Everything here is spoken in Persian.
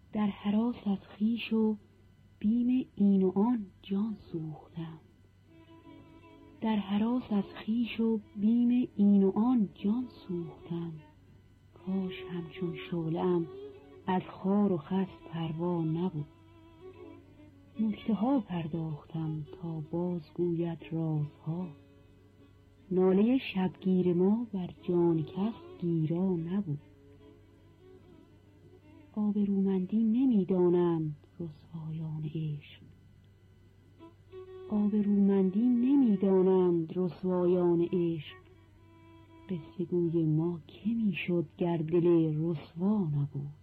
در هراس از خویش و بیم این و آن جان سوختم. در هراس از خویش و بیم این و آن جان سوختم. کاش همچون شعله‌ام از خار و خس پروا نبود. نکته ها پرداختم تا باز گوید رازها. ناله شبگیر ما بر جان کس گیرا نبود. آبرومندی نمی‌دانند رسوایان عشق. آبرومندی نمی‌دانند رسوایان عشق. قصه گوی ما که می‌شد گر دل رسوا نبود.